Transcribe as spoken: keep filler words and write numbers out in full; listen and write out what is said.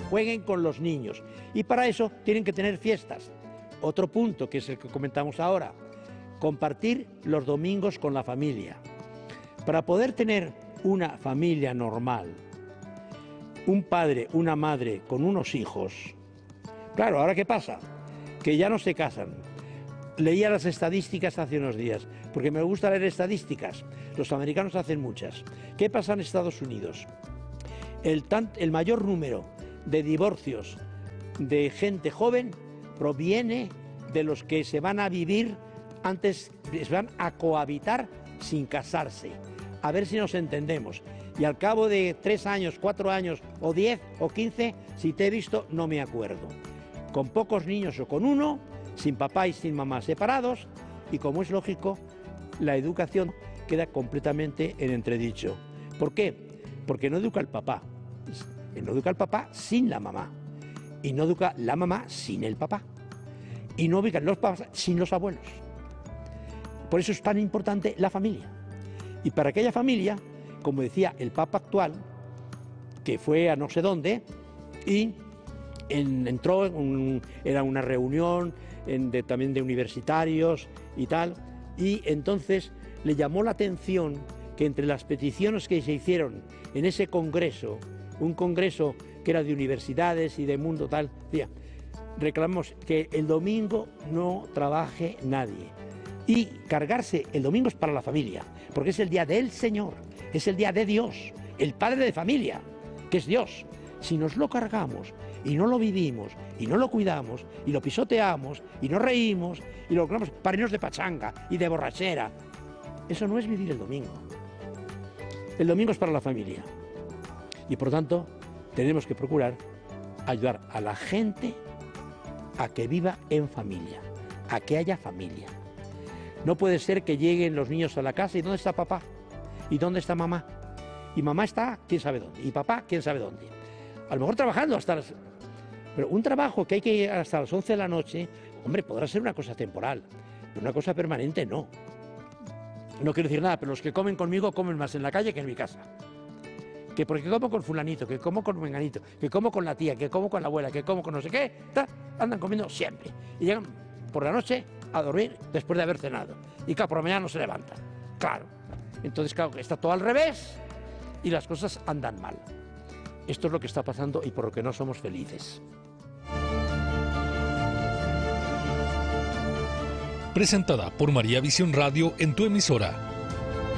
jueguen con los niños. Y para eso tienen que tener fiestas. Otro punto, que es el que comentamos ahora, compartir los domingos con la familia. Para poder tener una familia normal, un padre, una madre con unos hijos, claro, ¿ahora qué pasa? Que ya no se casan. Leía las estadísticas hace unos días, porque me gusta leer estadísticas. Los americanos hacen muchas. ¿Qué pasa en Estados Unidos? El, tan, el mayor número de divorcios de gente joven proviene de los que se van a vivir antes, se van a cohabitar sin casarse. A ver si nos entendemos. Y al cabo de tres años, cuatro años, o diez, o quince, si te he visto, no me acuerdo. Con pocos niños o con uno, sin papá y sin mamá separados, y como es lógico, la educación queda completamente en entredicho. ¿Por qué? Porque no educa el papá. No educa el papá sin la mamá. Y no educa la mamá sin el papá. Y no educan los papás sin los abuelos. Por eso es tan importante la familia. Y para aquella familia, como decía el Papa actual, que fue a no sé dónde, y en, entró, en un, era una reunión en, de, también de universitarios y tal, y entonces le llamó la atención que entre las peticiones que se hicieron en ese congreso, un congreso que era de universidades y de mundo tal, decía, reclamamos que el domingo no trabaje nadie. Y cargarse el domingo es para la familia, porque es el día del Señor, es el día de Dios, el Padre de familia, que es Dios. Si nos lo cargamos y no lo vivimos y no lo cuidamos y lo pisoteamos y nos reímos y lo logramos para irnos de pachanga y de borrachera, eso no es vivir el domingo. El domingo es para la familia y por tanto tenemos que procurar ayudar a la gente a que viva en familia, a que haya familia. No puede ser que lleguen los niños a la casa y ¿dónde está papá? ¿Y dónde está mamá? Y mamá está quién sabe dónde, y papá quién sabe dónde. A lo mejor trabajando hasta las... Pero un trabajo que hay que ir hasta las once de la noche, hombre, podrá ser una cosa temporal, pero una cosa permanente no. No quiero decir nada, pero los que comen conmigo comen más en la calle que en mi casa. Que porque como con fulanito, que como con menganito, que como con la tía, que como con la abuela, que como con no sé qué, ta, andan comiendo siempre. Y llegan por la noche a dormir después de haber cenado. Y claro, por la mañana no se levantan. Claro. Entonces, claro, está todo al revés y las cosas andan mal. Esto es lo que está pasando y por lo que no somos felices. Presentada por María Visión Radio en tu emisora.